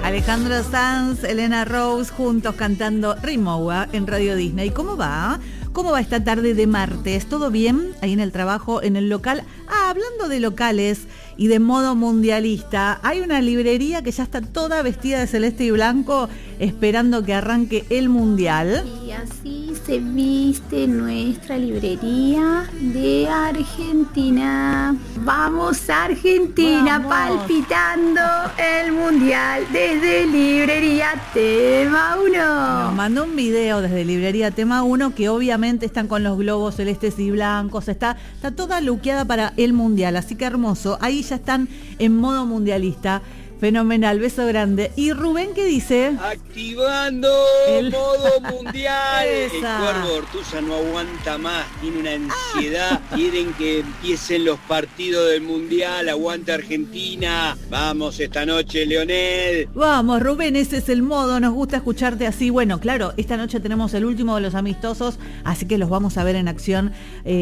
Alejandro Sanz, Elena Rose, juntos cantando Rimowa en Radio Disney. ¿Cómo va? ¿Cómo va esta tarde de martes? ¿Todo bien? Ahí en el trabajo, en el local. Hablando de locales y de modo mundialista, hay una librería que ya está toda vestida de celeste y blanco esperando que arranque el mundial. Y así se viste nuestra librería de Argentina. Vamos Argentina, vamos. Palpitando el mundial desde librería Tema 1. Nos mandó un video desde librería Tema 1 que obviamente están con los globos celestes y blancos. Está toda luqueada para el mundial, así que hermoso. Ahí ya están en modo mundialista. Fenomenal, beso grande. ¿Y Rubén qué dice? Activando el modo mundial. El Cuervo Ortuza no aguanta más, tiene una ansiedad. Quieren que empiecen los partidos del mundial. Aguanta Argentina. Vamos esta noche, Leonel. Vamos, Rubén, ese es el modo. Nos gusta escucharte así. Bueno, claro, esta noche tenemos el último de los amistosos, así que los vamos a ver en acción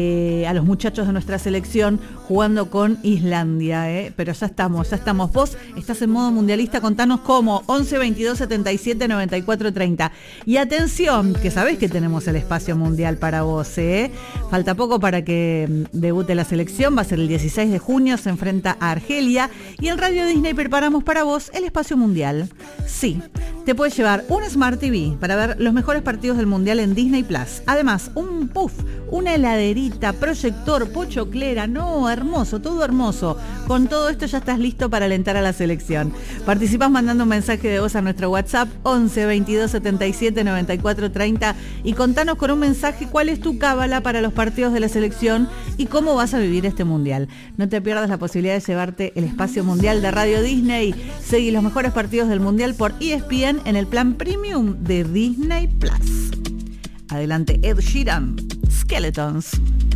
a los muchachos de nuestra selección jugando con Islandia. Pero ya estamos. Vos estás en modo mundialista, contanos cómo. 11 22 77 94 30. Y atención, que sabés que tenemos el espacio mundial para vos, Falta poco para que debute la selección, va a ser el 16 de junio, se enfrenta a Argelia y en Radio Disney preparamos para vos el espacio mundial. Sí, te puedes llevar un Smart TV para ver los mejores partidos del mundial en Disney Plus. Además, un puff, una heladerita, proyector, pochoclera, no, hermoso, todo hermoso. Con todo esto ya estás listo para alentar a la selección. Participás mandando un mensaje de voz a nuestro WhatsApp 11 22 77 94 30 y contanos con un mensaje cuál es tu cábala para los partidos de la selección y cómo vas a vivir este mundial. No te pierdas la posibilidad de llevarte el espacio mundial de Radio Disney. Seguí los mejores partidos del mundial por ESPN en el plan premium de Disney Plus. Adelante, Ed Sheeran, Skeletons.